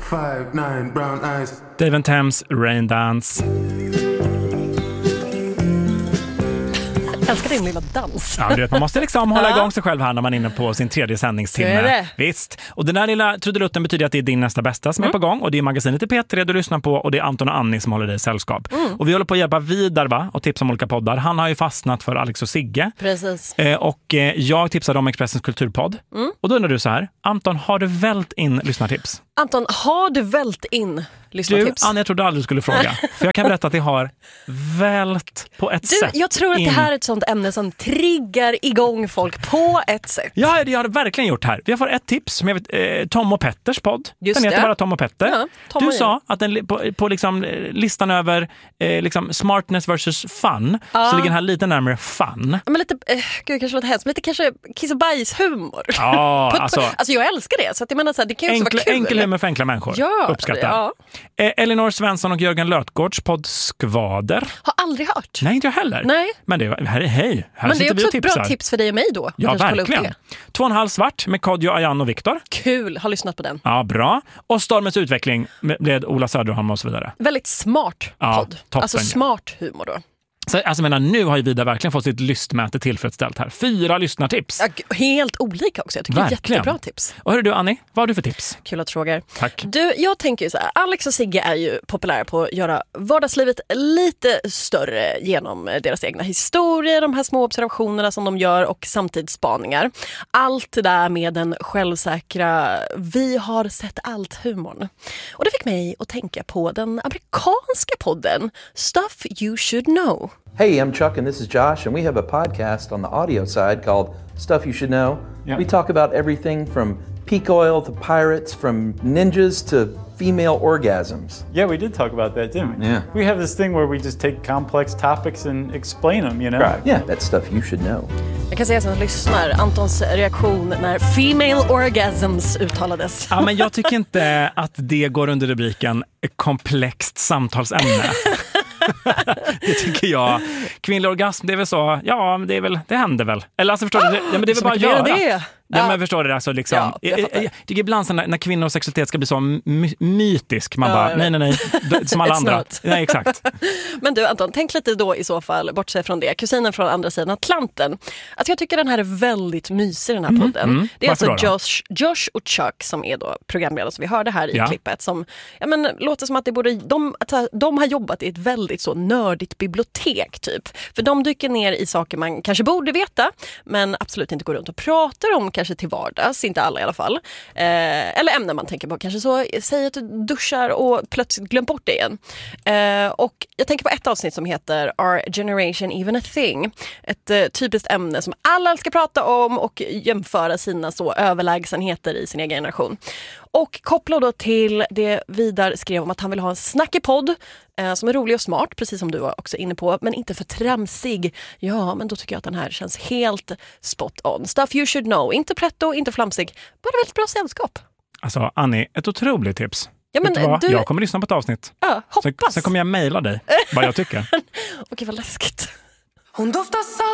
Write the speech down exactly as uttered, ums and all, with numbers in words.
five nine brown eyes. Dave and Thames, Rain Dance. Jag älskar din lilla dans. Ja, du vet, man måste liksom hålla igång sig själv här när man är inne på sin tredje sändningstimme. Visst. Och den här lilla trudelutten betyder att det är din nästa bästa som mm. är på gång. Och det är magasinet i P tre du lyssnar på. Och det är Anton och Annie som håller dig i sällskap. Mm. Och vi håller på att hjälpa vidare va? Och tipsa om olika poddar. Han har ju fastnat för Alex och Sigge. Precis. Eh, och eh, jag tipsade om Expressens kulturpodd. Mm. Och då undrar du så här. Anton, har du vält in lyssnartips? Anton, har du vält in lyssnartips? Du, Annie, jag trodde aldrig du skulle fråga. För jag kan berätta att det har vält på ett du, sätt. Jag tror att in. det här är ett sånt ämne som triggar igång folk på ett sätt. Ja, det har det verkligen gjort här. Vi har fått ett tips som jag vet, eh, Tom och Petters podd. Just den heter det. bara Tom och Petter. Ja, Tom du och sa att den, på, på liksom, listan över eh, liksom smartness versus fun ja. Så ligger den här lite närmare fun. Men lite, eh, gud, kanske lite hemskt, lite kanske kiss och bajs-humor. Ja, på, alltså, på, alltså jag älskar det, så att jag menar så här, det kan ju också enkla, vara kul. Enkel humor för enkla människor. Ja, uppskattar. Ja. Eh, Elinor Svensson och Jörgen Lötgårds podd Skvader. Har aldrig hört. Nej, inte jag heller. Nej. Men det är, här, hej, här Men det är sitter vi också och ett tipsar. bra tips för dig och mig då. Ja, verkligen. Två och en halv svart med Kodjo, Ayan och Viktor. Kul, har lyssnat på den. Ja, bra. Och Stormens utveckling med, med Ola Söderholm och så vidare. Väldigt smart ja, podd. Toppen, alltså smart humor då. Så, alltså, menar, nu har ju Vida verkligen fått sitt lystmäte tillfredsställt här. Fyra lyssnartips. Ja, helt olika också. Jag tycker verkligen. Det är jättebra tips. Och hörru du, Annie, vad har du för tips? Kul att du frågar. Tack. Du, jag tänker ju så här. Alex och Sigge är ju populära på att göra vardagslivet lite större genom deras egna historier, de här små observationerna som de gör och samtidsspaningar. Allt det där med den självsäkra vi har sett allt-humorn. Och det fick mig att tänka på den amerikanska podden Stuff You Should Know. Hey, I'm Chuck and this is Josh, and we have a podcast on the audio side called Stuff You Should Know. Yeah. We talk about everything from peak oil to pirates, from ninjas to female orgasms. Yeah, we did talk about that, didn't we? Yeah. We have this thing where we just take complex topics and explain them, you know? Right. Yeah, that's stuff you should know. Jag kan säga som lyssnar, Antons reaktion när female orgasms uttalades. Ja, men jag tycker inte att det går under rubriken komplext samtalsämne. Det tycker jag. Kvinnlig orgasm, det är väl så, ja, det är väl, det händer väl. Eller alltså förstår du, det, ja, men det är väl bara att göra. Det. Ja, ja, men förstår du, alltså liksom. Ja, jag, jag, jag, jag tycker ibland så när, när kvinnor och sexualitet ska bli så my, mytisk, man ja, bara, nej, nej, nej, som alla andra. Not. Nej, exakt. Men du Anton, tänk lite då i så fall, bortsett från det, kusinen från andra sidan Atlanten. Alltså jag tycker den här är väldigt mysig, den här mm, podden. Mm. Det är Varför alltså då, då? Josh, Josh och Chuck som är då programledare som vi hörde här i ja. klippet. Som, ja men låter som att det borde, de, att de har jobbat i ett väldigt så nördigt bibliotek typ. För de dyker ner i saker man kanske borde veta, men absolut inte går runt och pratar om kanske till vardags. Inte alla i alla fall. Eh, eller ämnen man tänker på. Kanske så, säg att du duschar och plötsligt glöm bort det igen. Eh, och jag tänker på ett avsnitt som heter Our Generation Even a Thing? Ett eh, typiskt ämne som alla ska prata om och jämföra sina så överlägsenheter i sin egen generation. Och koppla då till det Vidar skrev om att han vill ha en snackig podd eh, som är rolig och smart, precis som du var också inne på, men inte för tramsig. Ja, men då tycker jag att den här känns helt spot on. Stuff you should know. Inte pretto, inte flamsig. Bara väldigt bra sällskap. Alltså, Annie, ett otroligt tips. Ja, men du, du... Jag kommer lyssna på ett avsnitt. Ja, hoppas. Sen, sen kommer jag mejla dig vad jag tycker. Okej, vad läskigt. Hon doftar